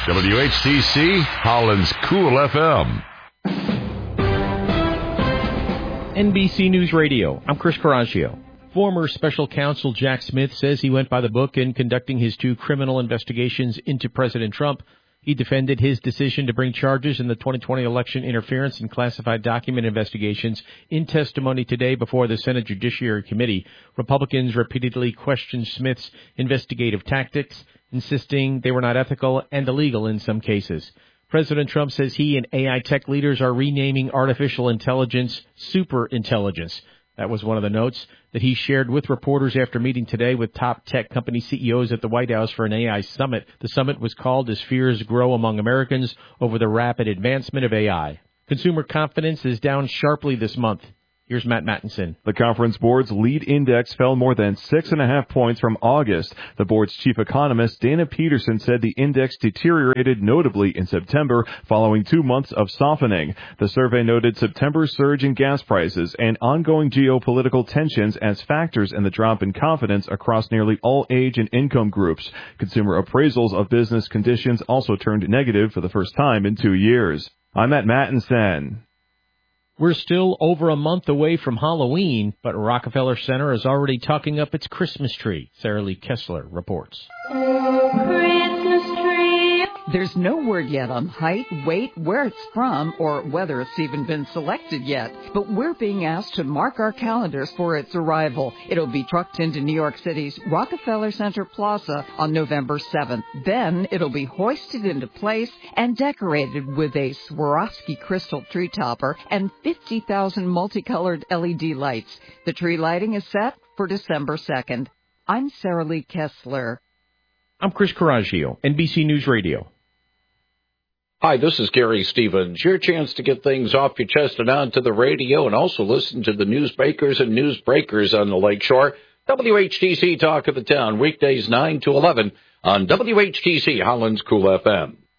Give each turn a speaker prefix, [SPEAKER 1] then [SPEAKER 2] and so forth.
[SPEAKER 1] WHTC, Holland's Cool FM.
[SPEAKER 2] NBC News Radio, I'm Chris Coraggio. Former special counsel Jack Smith says he went by the book in conducting his 2 criminal investigations into President Trump. He defended his decision to bring charges in the 2020 election interference and classified document investigations in testimony today before the Senate Judiciary Committee. Republicans repeatedly questioned Smith's investigative tactics, insisting they were not ethical and illegal in some cases. President Trump says he and AI tech leaders are renaming artificial intelligence superintelligence. That was one of the notes that he shared with reporters after meeting today with top tech company CEOs at the White House for an AI summit. The summit was called as fears grow among Americans over the rapid advancement of AI. Consumer confidence is down sharply this month. Here's Matt Mattinson.
[SPEAKER 3] The Conference Board's lead index fell more than 6.5 points from August. The board's chief economist, Dana Peterson, said the index deteriorated notably in September following 2 months of softening. The survey noted September's surge in gas prices and ongoing geopolitical tensions as factors in the drop in confidence across nearly all age and income groups. Consumer appraisals of business conditions also turned negative for the first time in 2 years. I'm Matt Mattinson.
[SPEAKER 2] We're still over a month away from Halloween, but Rockefeller Center is already tucking up its Christmas tree. Sarah Lee Kessler reports.
[SPEAKER 4] Christmas tree.
[SPEAKER 5] There's no word yet on height, weight, where it's from, or whether it's even been selected yet. But we're being asked to mark our calendars for its arrival. It'll be trucked into New York City's Rockefeller Center Plaza on November 7th. Then it'll be hoisted into place and decorated with a Swarovski crystal tree topper and 50,000 multicolored LED lights. The tree lighting is set for December 2nd. I'm Sarah Lee Kessler.
[SPEAKER 2] I'm Chris Coraggio, NBC News Radio.
[SPEAKER 6] Hi, this is Gary Stevens. Your chance to get things off your chest and onto the radio, and also listen to the newsmakers and newsbreakers on the Lakeshore. WHTC Talk of the Town, weekdays 9 to 11 on WHTC Holland's Cool FM.